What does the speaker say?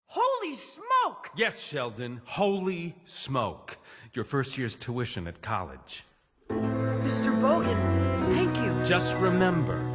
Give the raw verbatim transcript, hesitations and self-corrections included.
Holy smoke! Yes, Sheldon, holy smoke. Your first year's tuition at college. Mister Bogan, thank you. Just remember,